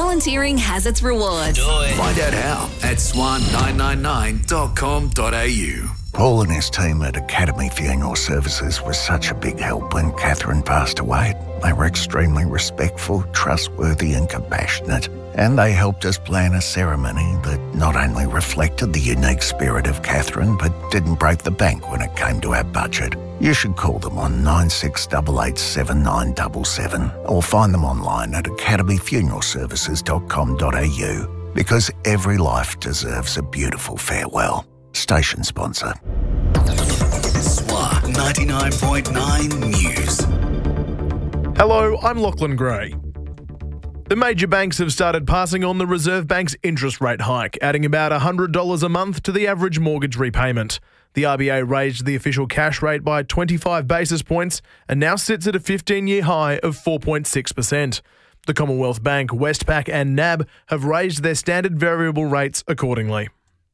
Volunteering has its rewards. Find out how at swan999.com.au. Paul and his team at Academy Funeral Services was such a big help when Catherine passed away. They were extremely respectful, trustworthy and compassionate. And they helped us plan a ceremony that not only reflected the unique spirit of Catherine, but didn't break the bank when it came to our budget. You should call them on 96887977 or find them online at academyfuneralservices.com.au, because every life deserves a beautiful farewell. Station sponsor. SWA 99.9 News. Hello, I'm Lachlan Gray. The major banks have started passing on the Reserve Bank's interest rate hike, adding about $100 a month to the average mortgage repayment. The RBA raised the official cash rate by 25 basis points and now sits at a 15-year high of 4.6%. The Commonwealth Bank, Westpac and NAB have raised their standard variable rates accordingly.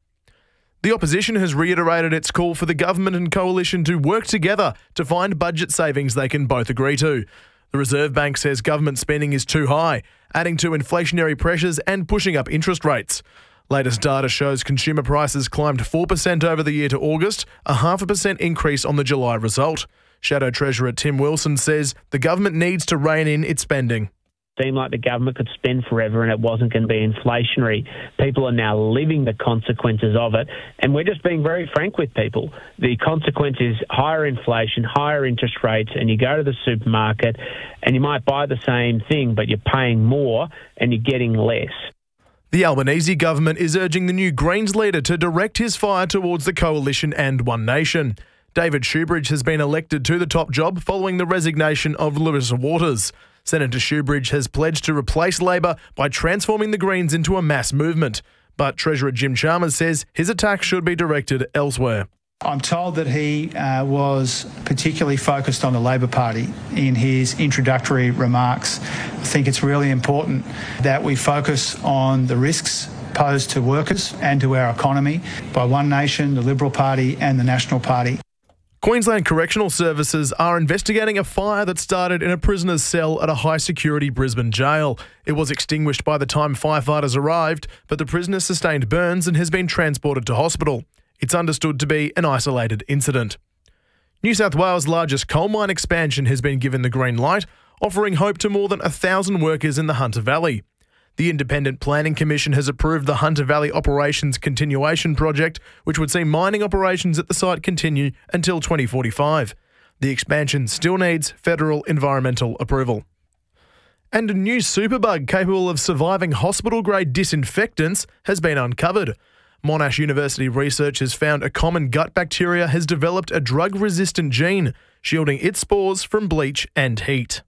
The opposition has reiterated its call for the government and coalition to work together to find budget savings they can both agree to. The Reserve Bank says government spending is too high, adding to inflationary pressures and pushing up interest rates. Latest data shows consumer prices climbed 4% over the year to August, a 0.5% increase on the July result. Shadow Treasurer Tim Wilson says the government needs to rein in its spending. Seemed like the government could spend forever and it wasn't going to be inflationary. People are now living the consequences of it, and we're just being very frank with people. The consequence is higher inflation, higher interest rates, and you go to the supermarket and you might buy the same thing, but you're paying more and you're getting less. The Albanese government is urging the new Greens leader to direct his fire towards the coalition and One Nation. David Shoebridge has been elected to the top job following the resignation of Larissa Waters. Senator Shoebridge has pledged to replace Labor by transforming the Greens into a mass movement. But Treasurer Jim Chalmers says his attack should be directed elsewhere. I'm told that he was particularly focused on the Labor Party in his introductory remarks. I think it's really important that we focus on the risks posed to workers and to our economy by One Nation, the Liberal Party and the National Party. Queensland Correctional Services are investigating a fire that started in a prisoner's cell at a high-security Brisbane jail. It was extinguished by the time firefighters arrived, but the prisoner sustained burns and has been transported to hospital. It's understood to be an isolated incident. New South Wales' largest coal mine expansion has been given the green light, offering hope to more than 1,000 workers in the Hunter Valley. The Independent Planning Commission has approved the Hunter Valley Operations Continuation Project, which would see mining operations at the site continue until 2045. The expansion still needs federal environmental approval. And a new superbug capable of surviving hospital-grade disinfectants has been uncovered. Monash University researchers found a common gut bacteria has developed a drug-resistant gene, shielding its spores from bleach and heat.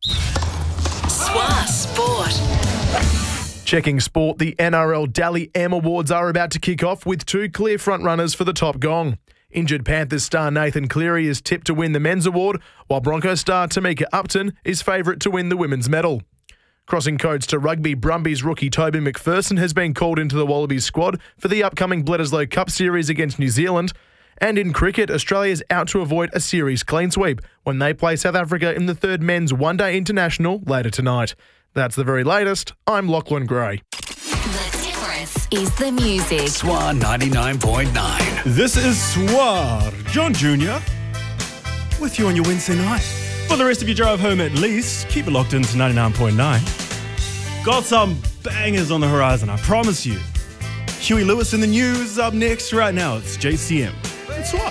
SWA Sport. Checking sport, the NRL Dally M Awards are about to kick off with two clear frontrunners for the top gong. Injured Panthers star Nathan Cleary is tipped to win the men's award, while Broncos star Tamika Upton is favourite to win the women's medal. Crossing codes to rugby, Brumbies rookie Toby McPherson has been called into the Wallabies squad for the upcoming Bledisloe Cup series against New Zealand. And in cricket, Australia's out to avoid a series clean sweep when they play South Africa in the third men's one-day international later tonight. That's the very latest. I'm Lachlan Gray. The difference is the music. SWA 99.9. This is SWA. John Jr. with you on your Wednesday night. For the rest of your drive home at least, keep it locked into 99.9. Got some bangers on the horizon, I promise you. Huey Lewis in the news up next right now. It's JCM. It's SWA.